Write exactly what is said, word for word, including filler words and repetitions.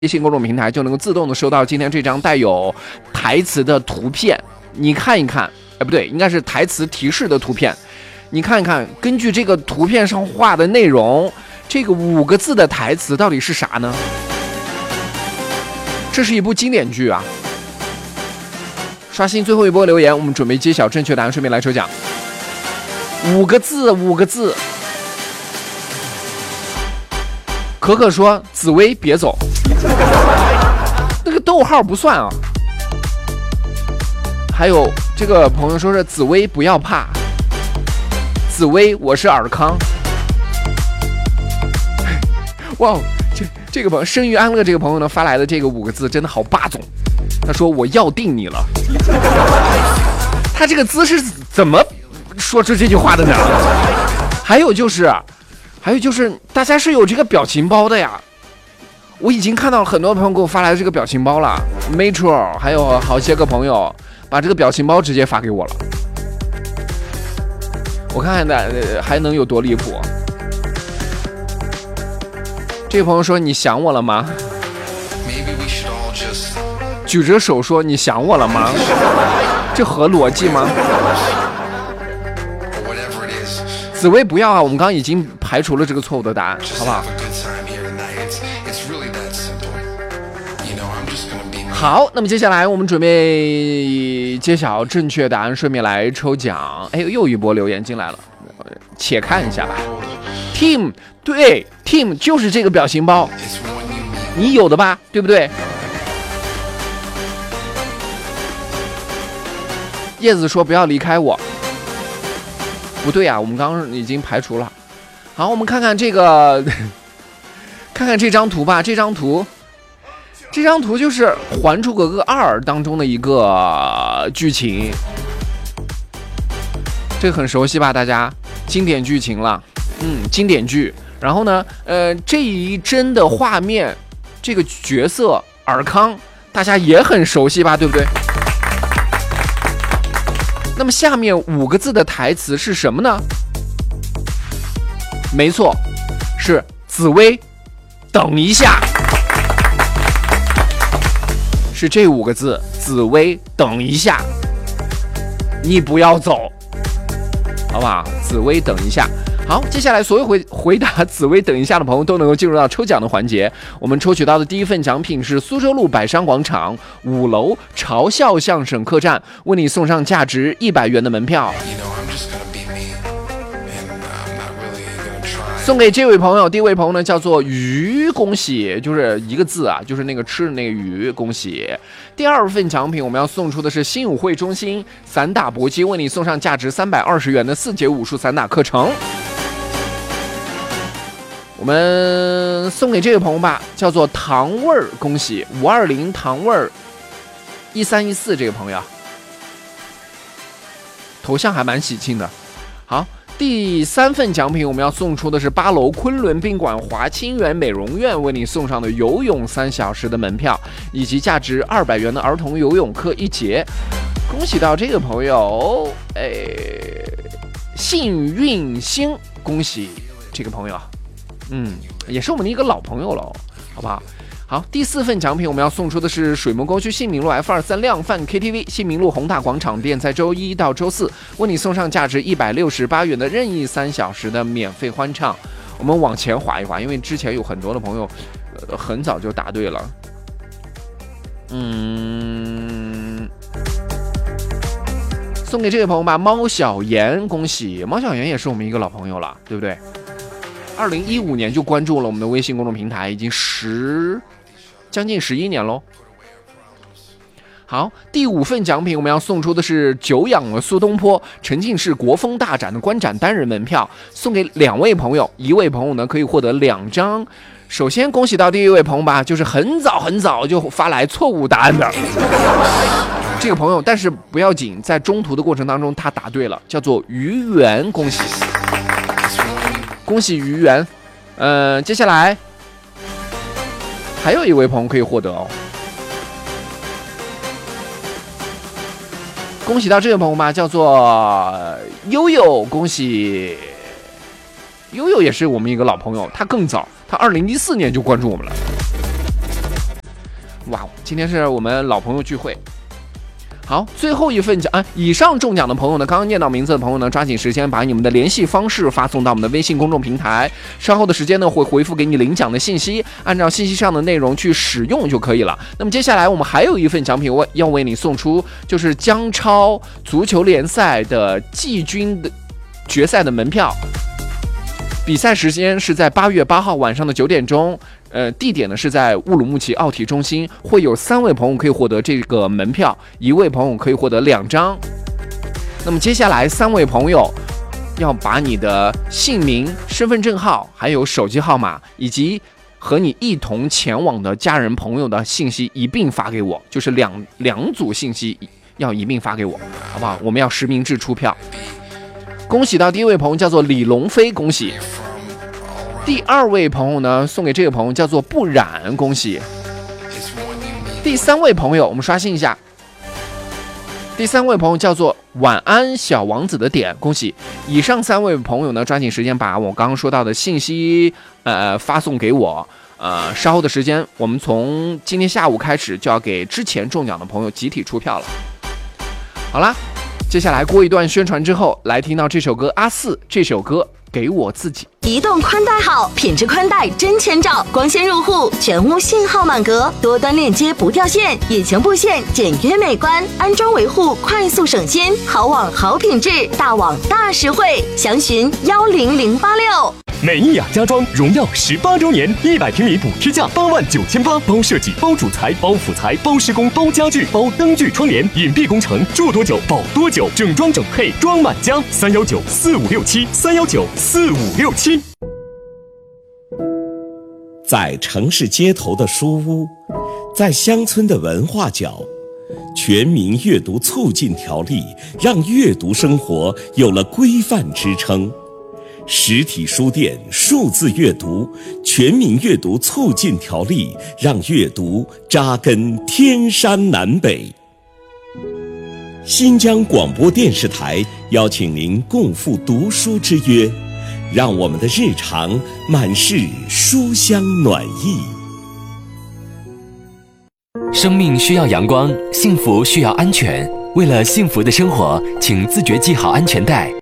微信公众平台就能够自动的收到今天这张带有台词的图片，你看一看，哎，不对，应该是台词提示的图片，你看一看，根据这个图片上画的内容，这个五个字的台词到底是啥呢？这是一部经典剧啊！刷新最后一波留言，我们准备揭晓正确答案，顺便来抽奖。五个字，五个字。可可说：“紫薇别走。”那个逗号不算啊。还有这个朋友说是紫薇不要怕，紫薇我是尔康。哇，这这个朋友生于安乐这个朋友呢发来的这个五个字真的好霸总。他说我要定你了。他这个姿势怎么说出这句话的呢？还有就是。还有就是，大家是有这个表情包的呀。我已经看到很多朋友给我发来的这个表情包了 ，Metro 还有好些个朋友把这个表情包直接发给我了。我看看的、呃、还能有多离谱？这个朋友说：“你想我了吗？”举着手说：“你想我了吗？”这合逻辑吗？紫薇不要啊！我们刚刚已经排除了这个错误的答案，好不好？好，那么接下来我们准备揭晓正确答案，顺便来抽奖。哎，又一波留言进来了，且看一下吧。Team 对 ，Team 就是这个表情包，你有的吧？对不对？叶子说不要离开我。不对啊，我们刚刚已经排除了。好，我们看看这个，看看这张图吧。这张图，这张图就是《还珠格格二》当中的一个剧情，这个很熟悉吧？大家经典剧情了，嗯，经典剧。然后呢，呃，这一帧的画面，这个角色尔康，大家也很熟悉吧？对不对？那么下面五个字的台词是什么呢？没错，是紫薇，等一下，是这五个字。紫薇，等一下，你不要走，好不好？紫薇，等一下。好，接下来所有回回答紫薇等一下的朋友都能够进入到抽奖的环节。我们抽取到的第一份奖品是苏州路百山广场五楼嘲笑相声客栈，为你送上价值一百元的门票。送给这位朋友，第一位朋友呢叫做鱼，恭喜，就是一个字啊，就是那个吃的那个鱼，恭喜。第二份奖品我们要送出的是新武会中心散打搏击，为你送上价值三百二十元的四节武术散打课程。我们送给这位朋友吧，叫做糖味儿，恭喜五二零糖味儿一三一四这个朋友，头像还蛮喜庆的。好。第三份奖品我们要送出的是八楼昆仑宾馆华清源美容院为你送上的游泳三小时的门票，以及价值二百元的儿童游泳课一节。恭喜到这个朋友，哎，幸运星，恭喜这个朋友，嗯，也是我们的一个老朋友了，好不好？好，第四份奖品我们要送出的是水木沟区信明路 F 二三 量贩 K T V 信明路宏大广场店，在周一到周四为你送上价值一百六十八元的任意三小时的免费欢唱。我们往前滑一滑，因为之前有很多的朋友、呃、很早就答对了。嗯，送给这位朋友吧，猫小妍，恭喜猫小妍也是我们一个老朋友了，对不对？二零一五年就关注了我们的微信公众平台，已经十将近十一年喽。好，第五份奖品我们要送出的是久仰的苏东坡沉浸式国风大展的观展单人门票，送给两位朋友，一位朋友呢可以获得两张。首先恭喜到第一位朋友吧，就是很早很早就发来错误答案的这个朋友，但是不要紧，在中途的过程当中他答对了，叫做于元，恭喜恭喜于元。呃，接下来还有一位朋友可以获得哦。恭喜到这位朋友吧，叫做悠悠，恭喜悠悠也是我们一个老朋友，他更早，他二零一四年就关注我们了。 哇，今天是我们老朋友聚会。好，最后一份奖啊！以上中奖的朋友呢，刚刚念到名字的朋友呢，抓紧时间把你们的联系方式发送到我们的微信公众平台，稍后的时间呢会回复给你领奖的信息，按照信息上的内容去使用就可以了。那么接下来我们还有一份奖品为要为你送出，就是江超足球联赛的季军的决赛的门票。比赛时间是在八月八号晚上的九点钟。呃，地点呢是在乌鲁木齐奥体中心，会有三位朋友可以获得这个门票，一位朋友可以获得两张。那么接下来三位朋友要把你的姓名、身份证号、还有手机号码，以及和你一同前往的家人朋友的信息一并发给我，就是两两组信息要一并发给我，好不好？我们要实名制出票。恭喜到第一位朋友叫做李龙飞，恭喜。第二位朋友呢，送给这个朋友叫做不染，恭喜。第三位朋友，我们刷新一下。第三位朋友叫做晚安小王子的点，恭喜。以上三位朋友呢，抓紧时间把我刚刚说到的信息呃发送给我。呃，稍后的时间，我们从今天下午开始就要给之前中奖的朋友集体出票了。好啦，接下来过一段宣传之后，来听到这首歌阿四这首歌。给我自己， 移动宽带好，品质宽带真前照，光纤入户，全屋信号满格，多端链接不掉线，引擎布线简约美观，安装维护快速省心，好网好品质，大网大实惠，详询幺零零八六。 美意雅家装荣耀十八周年，一百平米补贴价八万九千八，包设计、包主材、包辅材、包施工、包家具、包灯具窗帘，隐蔽工程，住多久保多久，整装整配装满家。三幺九四五六七，三幺九四五六七。 在城市街头的书屋，在乡村的文化角，全民阅读促进条例让阅读生活有了规范支撑。实体书店数字阅读全民阅读促进条例让阅读扎根天山南北。新疆广播电视台邀请您共赴读书之约，让我们的日常满是书香暖意。 生命需要阳光，幸福需要安全。为了幸福的生活，请自觉系好安全带，